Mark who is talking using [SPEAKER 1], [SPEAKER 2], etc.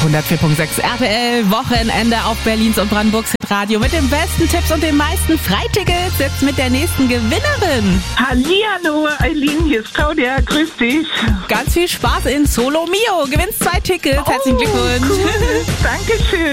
[SPEAKER 1] 104.6 RTL, Wochenende auf Berlins und Brandenburgs Radio mit den besten Tipps und den meisten Freitickets. Jetzt mit der nächsten Gewinnerin.
[SPEAKER 2] Hallihallo, Eileen, hier ist Claudia, grüß dich.
[SPEAKER 1] Ganz viel Spaß in Solo Mio. Gewinnst 2 Tickets. Herzlichen Glückwunsch.
[SPEAKER 2] Cool. Dankeschön.